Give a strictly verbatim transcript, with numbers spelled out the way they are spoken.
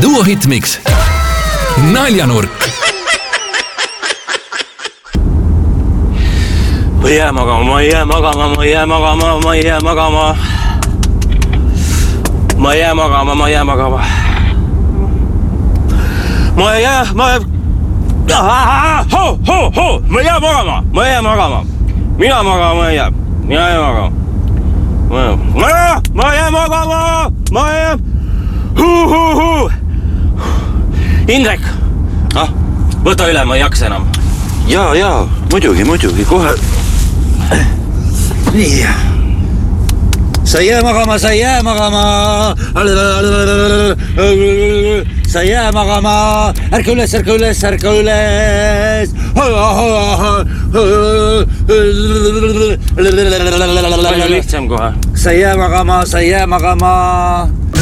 Duo Hitmix. Naljanurk. Ma ei jää magama, ma ei jää magama, ma ei jää magama, ma ei jää magama. Ma ei jää magama, ma ei jää magama. Ma ei jää, ma ei... Ho, ho, ho, ma ei jää magama, ma ei jää magama. Mina magama, ma ei jää. Mina ei magama. Ma ei jää, ma ei jää magama, ma ei jää. Huu, huu, huu. Indrek, ah, võta üle, ma ei jaksa enam. Jaa, jaa, muidugi, muidugi, kohe. Nii. Sa ei jää magama, sa ei jää magama. Sa ei jää magama. Ärka üles, ärka üles, ärka üles. Palju lihtsam kohe. Sa ei jää magama, sa ei jää magama.